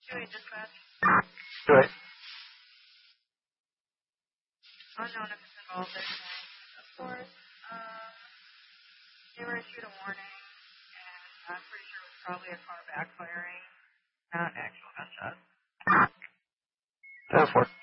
2-8 dispatch. Do it. Unknown if it's involved there. Of course, they were issued a warning, and I'm pretty sure it was probably a car backfiring, not actual gunshots. 10-4.